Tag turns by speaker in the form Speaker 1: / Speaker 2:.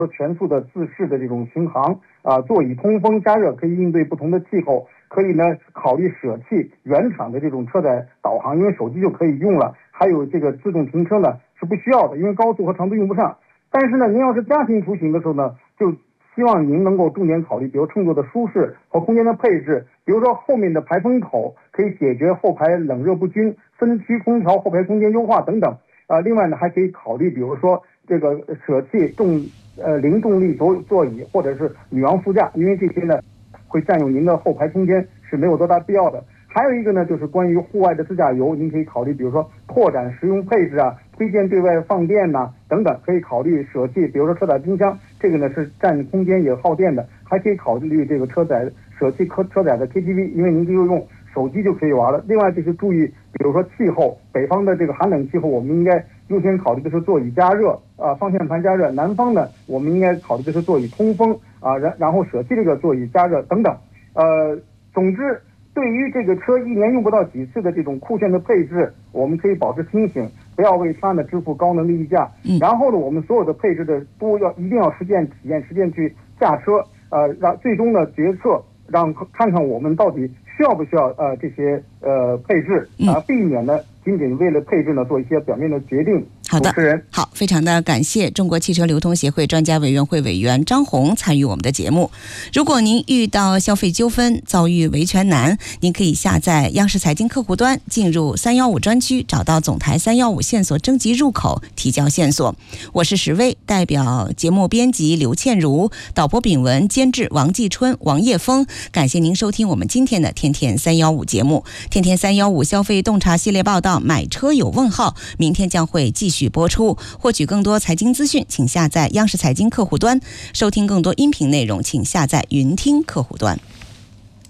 Speaker 1: 全速的自适的这种巡航座椅通风加热，可以应对不同的气候，可以呢考虑舍弃原厂的这种车载导航，因为手机就可以用了。还有这个自动停车呢是不需要的，因为高速和长途用不上。但是呢，您要是家庭出行的时候呢，就希望您能够重点考虑，比如乘坐的舒适和空间的配置，比如说后面的排风口可以解决后排冷热不均，分区空调后排空间优化等等。另外呢，还可以考虑，比如说这个舍弃零重力座椅或者是女王副驾，因为这些呢会占用您的后排空间，是没有多大必要的。还有一个呢，就是关于户外的自驾游，您可以考虑，比如说拓展实用配置推荐对外放电等等，可以考虑舍弃，比如说车载冰箱，这个呢是占空间也耗电的，还可以考虑这个舍弃车载的 KTV， 因为您就用手机就可以玩了。另外就是注意，比如说气候，北方的这个寒冷气候，我们应该优先考虑的是座椅加热方向盘加热；南方呢，我们应该考虑的是座椅通风然后舍弃这个座椅加热等等。总之，对于这个车一年用不到几次的这种酷炫的配置，我们可以保持清醒，不要为它呢支付高能的溢价。然后呢，我们所有的配置的一定要实践体验，实践去驾车，让最终的决策看看我们到底需要不需要这些配置避免呢仅仅为了配置呢做一些表面的决定。
Speaker 2: 好的，好，非常的感谢中国汽车流通协会专家委员会委员张红参与我们的节目。如果您遇到消费纠纷，遭遇维权难，您可以下载央视财经客户端，进入315专区，找到总台315线索征集入口，提交线索。我是石薇，代表节目编辑刘倩茹，导播秉文，监制王继春、王叶峰。感谢您收听我们今天的天天315节目。天天315消费洞察系列报道，买车有问号，明天将会继续播出。获取更多财经资讯，请下载央视财经客户端；收听更多音频内容，请下载云听客户端。